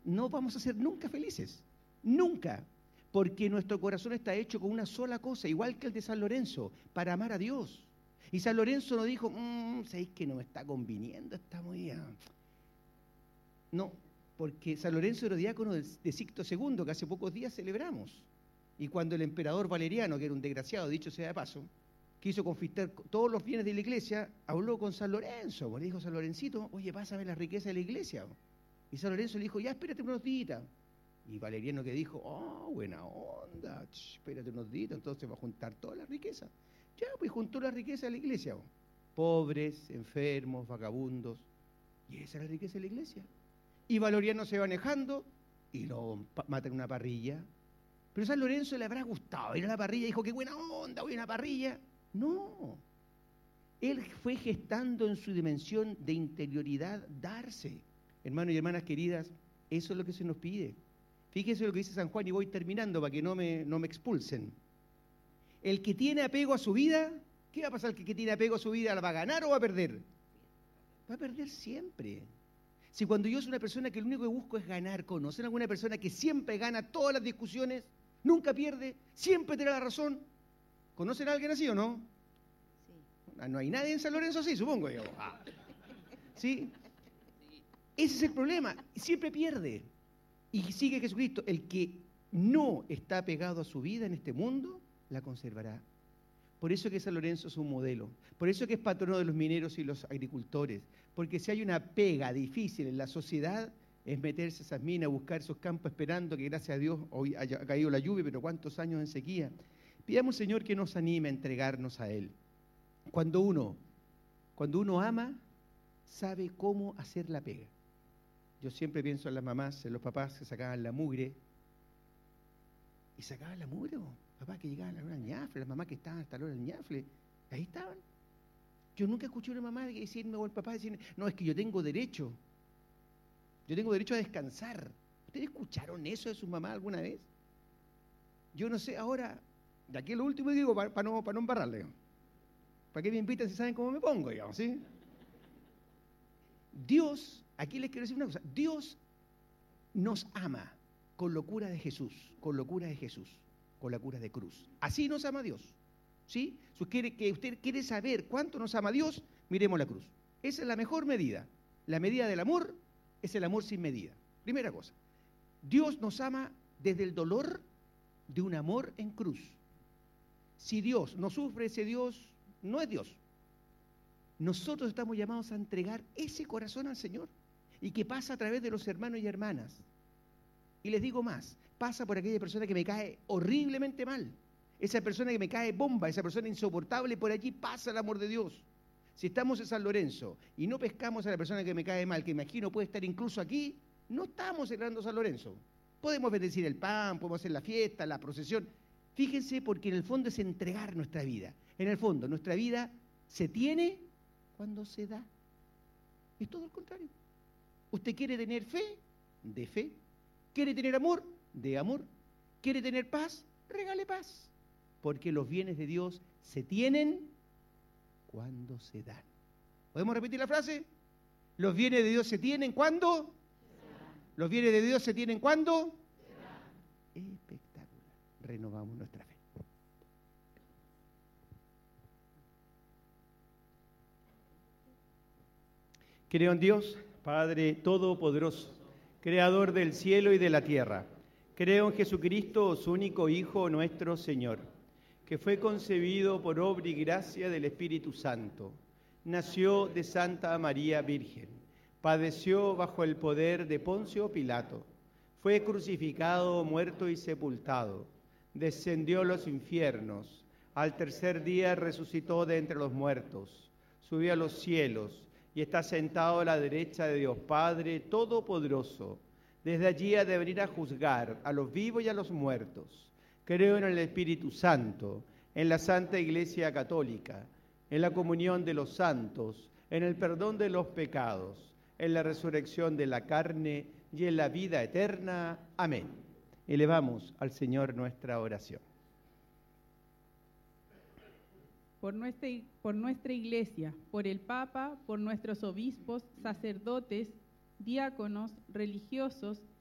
no vamos a ser nunca felices, nunca, porque nuestro corazón está hecho con una sola cosa, igual que el de San Lorenzo, para amar a Dios. Y San Lorenzo no dijo, ¿sabéis que no me está conviniendo esta movida? No, porque San Lorenzo era diácono de Sixto II, que hace pocos días celebramos. Y cuando el emperador Valeriano, que era un desgraciado, dicho sea de paso, quiso confiscar todos los bienes de la iglesia, habló con San Lorenzo. Le dijo San Lorencito, oye, pásame las riquezas de la iglesia. Y San Lorenzo le dijo, ya, espérate unos días. Y Valeriano que dijo, buena onda, espérate unos días, entonces va a juntar todas las riquezas. Ya, pues juntó las riquezas de la iglesia. Pobres, enfermos, vagabundos. Y esa es la riqueza de la iglesia. Y Valeriano se va manejando y lo mata en una parrilla. Pero San Lorenzo le habrá gustado ir a la parrilla y dijo, qué buena onda, voy a una parrilla. No. Él fue gestando en su dimensión de interioridad darse. Hermanos y hermanas queridas, eso es lo que se nos pide. Fíjense lo que dice San Juan y voy terminando para que no me expulsen. El que tiene apego a su vida, ¿qué va a pasar? ¿El que tiene apego a su vida la va a ganar o va a perder? Va a perder siempre. Si cuando yo soy una persona que lo único que busco es ganar, ¿conocen alguna persona que siempre gana todas las discusiones, nunca pierde, siempre tiene la razón? ¿Conocen a alguien así o no? Sí. No hay nadie en San Lorenzo así, supongo yo. ¿Sí? Ese es el problema, siempre pierde. Y sigue Jesucristo, el que no está pegado a su vida en este mundo, la conservará. Por eso que San Lorenzo es un modelo, por eso que es patrono de los mineros y los agricultores, porque si hay una pega difícil en la sociedad, es meterse a esas minas, buscar esos campos esperando que gracias a Dios hoy haya caído la lluvia, pero cuántos años en sequía. Pidamos, Señor, que nos anime a entregarnos a Él. Cuando uno ama, sabe cómo hacer la pega. Yo siempre pienso en las mamás, en los papás que sacaban la mugre. Y sacaban la mugre, papás que llegaban a la hora del ñafle, las mamás que estaban hasta la hora del ñafle, ahí estaban. Yo nunca escuché a una mamá decirme, o el papá decirme, no, es que yo tengo derecho a descansar. ¿Ustedes escucharon eso de sus mamás alguna vez? Yo no sé, ahora, de aquí lo último digo, para no embarrarle. ¿Para qué me invitan si saben cómo me pongo, digamos, sí? Dios, aquí les quiero decir una cosa, Dios nos ama con locura de Jesús, con locura de cruz. Así nos ama Dios, ¿sí? Si usted quiere saber cuánto nos ama Dios, miremos la cruz. Esa es la mejor medida. La medida del amor es el amor sin medida. Primera cosa, Dios nos ama desde el dolor de un amor en cruz. Si Dios no sufre, ese Dios no es Dios. Nosotros estamos llamados a entregar ese corazón al Señor y que pasa a través de los hermanos y hermanas. Y les digo más, pasa por aquella persona que me cae horriblemente mal, esa persona que me cae bomba, esa persona insoportable, por allí pasa el amor de Dios. Si estamos en San Lorenzo y no pescamos a la persona que me cae mal, que imagino puede estar incluso aquí, no estamos celebrando San Lorenzo. Podemos bendecir el pan, podemos hacer la fiesta, la procesión. Fíjense, porque en el fondo es entregar nuestra vida. En el fondo, nuestra vida se tiene cuando se da. Es todo lo contrario. ¿Usted quiere tener fe? De fe. ¿Quiere tener amor? De amor. ¿Quiere tener paz? Regale paz. Porque los bienes de Dios se tienen cuando se dan. ¿Podemos repetir la frase? Los bienes de Dios se tienen ¿cuándo? Los bienes de Dios se tienen ¿cuándo? Espectacular. Renovamos nuestra fe. Creo en Dios, Padre Todopoderoso, Creador del cielo y de la tierra. Creo en Jesucristo, su único Hijo, nuestro Señor, que fue concebido por obra y gracia del Espíritu Santo. Nació de Santa María Virgen. Padeció bajo el poder de Poncio Pilato. Fue crucificado, muerto y sepultado. Descendió a los infiernos. Al tercer día resucitó de entre los muertos. Subió a los cielos y está sentado a la derecha de Dios Padre Todopoderoso. Desde allí ha de venir a juzgar a los vivos y a los muertos. Creo en el Espíritu Santo, en la Santa Iglesia Católica, en la comunión de los santos, en el perdón de los pecados, en la resurrección de la carne y en la vida eterna. Amén. Elevamos al Señor nuestra oración. Por nuestra Iglesia, por el Papa, por nuestros obispos, sacerdotes, diáconos, religiosos